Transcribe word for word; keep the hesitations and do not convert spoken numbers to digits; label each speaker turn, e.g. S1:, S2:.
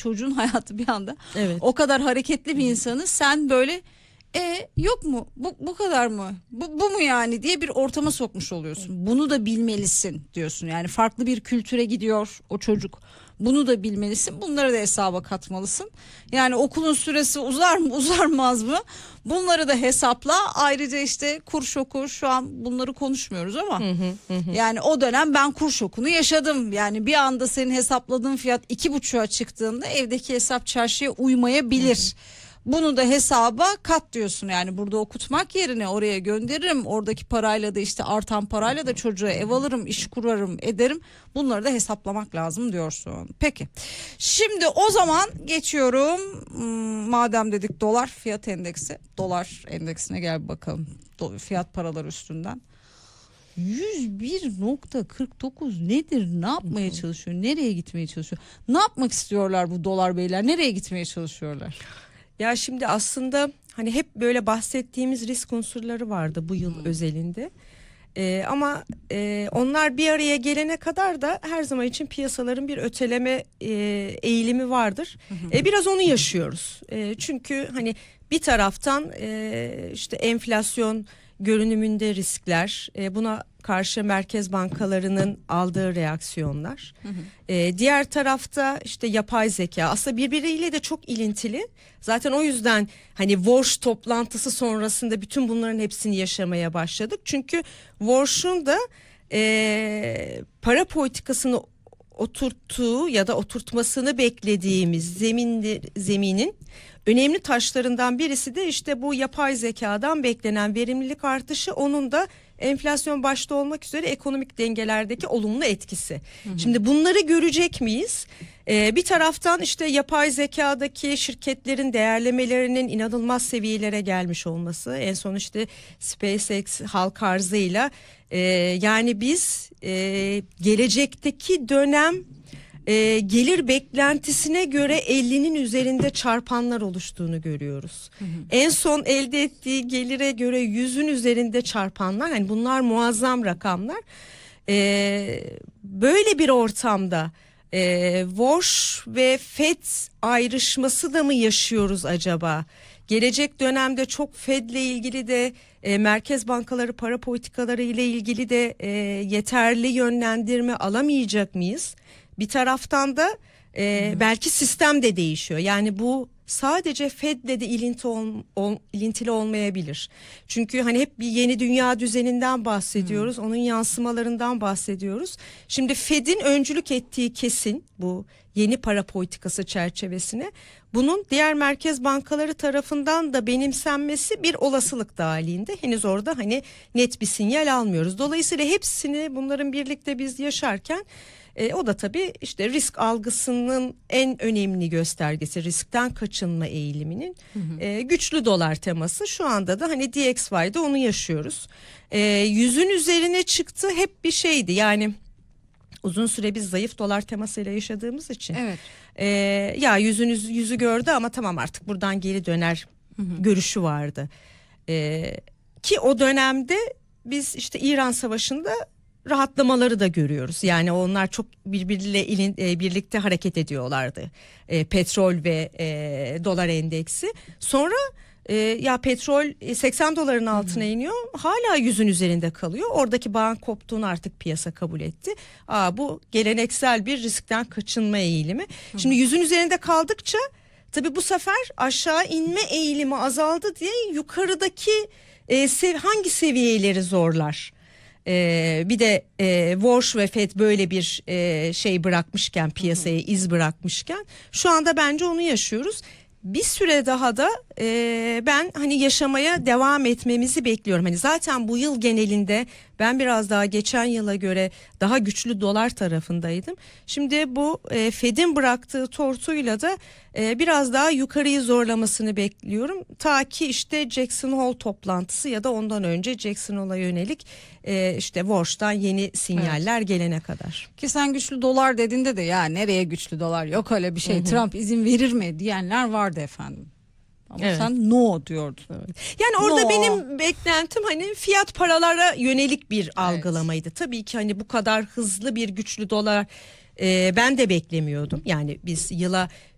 S1: çocuğun hayatı bir anda
S2: Evet.
S1: o kadar hareketli bir insanı sen böyle e yok mu bu, bu kadar mı bu, bu mu yani diye bir ortama sokmuş oluyorsun. Bunu da bilmelisin diyorsun, yani farklı bir kültüre gidiyor o çocuk, bunu da bilmelisin, bunları da hesaba katmalısın. Yani okulun süresi uzar mı uzarmaz mı, bunları da hesapla. Ayrıca işte kur şoku, şu an bunları konuşmuyoruz ama
S2: Hı hı, hı.
S1: yani o dönem ben kur şokunu yaşadım. Yani bir anda senin hesapladığın fiyat iki buçuğa çıktığında evdeki hesap çarşıya uymayabilir. Hı hı. Bunu da hesaba kat diyorsun, yani burada okutmak yerine oraya gönderirim, oradaki parayla da işte artan parayla da çocuğa ev alırım, iş kurarım, ederim, bunları da hesaplamak lazım diyorsun. Peki şimdi o zaman geçiyorum, hmm, madem dedik dolar fiyat endeksi, dolar endeksine gel bakalım, Do- fiyat paralar üstünden. yüz bir nokta kırk dokuz nedir? Ne yapmaya çalışıyor? Nereye gitmeye çalışıyor? Ne yapmak istiyorlar bu dolar beyler? Nereye gitmeye çalışıyorlar?
S2: Ya şimdi aslında hani hep böyle bahsettiğimiz risk unsurları vardı bu yıl hmm. özelinde. Ee, ama e, onlar bir araya gelene kadar da her zaman için piyasaların bir öteleme e, eğilimi vardır. E, biraz onu yaşıyoruz. E, çünkü hani bir taraftan e, işte enflasyon görünümünde riskler, e, buna karşı merkez bankalarının aldığı reaksiyonlar. Hı hı. E, diğer tarafta işte yapay zeka, aslında birbiriyle de çok ilintili. Zaten o yüzden hani Warsh toplantısı sonrasında bütün bunların hepsini yaşamaya başladık. Çünkü Warsh'un da e, para politikasını oturttuğu ya da oturtmasını beklediğimiz zeminde, zeminin önemli taşlarından birisi de işte bu yapay zekadan beklenen verimlilik artışı, onun da enflasyon başta olmak üzere ekonomik dengelerdeki olumlu etkisi. Hı hı. Şimdi bunları görecek miyiz? Ee, bir taraftan işte yapay zekadaki şirketlerin değerlemelerinin inanılmaz seviyelere gelmiş olması, en son işte SpaceX halk arzıyla e, yani biz e, gelecekteki dönem E, gelir beklentisine göre ellinin üzerinde çarpanlar oluştuğunu görüyoruz. Hı hı. En son elde ettiği gelire göre yüzün üzerinde çarpanlar, hani bunlar muazzam rakamlar. E, böyle bir ortamda e, Warsh ve Fed ayrışması da mı yaşıyoruz acaba? Gelecek dönemde çok Fed'le ilgili de e, merkez bankaları para politikaları ile ilgili de e, yeterli yönlendirme alamayacak mıyız? Bir taraftan da e, belki sistem de değişiyor. Yani bu sadece Fed'le de ilinti ol, ol, ilintili olmayabilir. Çünkü hani hep bir yeni dünya düzeninden bahsediyoruz. Hmm. Onun yansımalarından bahsediyoruz. Şimdi Fed'in öncülük ettiği kesin bu yeni para politikası çerçevesine. Bunun diğer merkez bankaları tarafından da benimsenmesi bir olasılık dahilinde. Henüz orada hani net bir sinyal almıyoruz. Dolayısıyla hepsini, bunların birlikte biz yaşarken E, o da tabii işte risk algısının en önemli göstergesi, riskten kaçınma eğiliminin hı hı. E, güçlü dolar teması. Şu anda da hani D X Y'de onu yaşıyoruz. E, yüzün üzerine çıktı, hep bir şeydi yani, uzun süre biz zayıf dolar temasıyla yaşadığımız için. Evet. E, ya yüzünüz yüzü gördü ama tamam artık buradan geri döner hı hı. görüşü vardı. E, ki o dönemde biz işte İran Savaşı'nda rahatlamaları da görüyoruz. Yani onlar çok birbiriyle ilin, e, birlikte hareket ediyorlardı. E, petrol ve e, dolar endeksi. Sonra e, ya petrol seksen doların altına Hı-hı. iniyor. Hala yüzün üzerinde kalıyor. Oradaki bağın koptuğunu artık piyasa kabul etti. Aa, bu geleneksel bir riskten kaçınma eğilimi. Hı-hı. Şimdi yüzün üzerinde kaldıkça tabii bu sefer aşağı inme eğilimi azaldı diye yukarıdaki e, sev- hangi seviyeleri zorlar? Ee, bir de e, Warsh ve Fed böyle bir e, şey bırakmışken, piyasaya iz bırakmışken, şu anda bence onu yaşıyoruz. Bir süre daha da e, ben hani yaşamaya devam etmemizi bekliyorum. Hani zaten bu yıl genelinde ben biraz daha geçen yıla göre daha güçlü dolar tarafındaydım. Şimdi bu e, Fed'in bıraktığı tortuyla da e, biraz daha yukarıyı zorlamasını bekliyorum. Ta ki işte Jackson Hole toplantısı ya da ondan önce Jackson Hole'a yönelik e, işte Warsh'tan yeni sinyaller evet. gelene kadar.
S1: Ki sen güçlü dolar dediğinde de ya nereye güçlü dolar, yok öyle bir şey, hı hı. Trump izin verir mi diyenler vardı efendim. Ama evet. sen no diyordun. Evet.
S2: Yani orada no. benim beklentim hani fiyat paralara yönelik bir evet. algılamaydı. Tabii ki hani bu kadar hızlı bir güçlü dolar e, ben de beklemiyordum. Yani biz yıla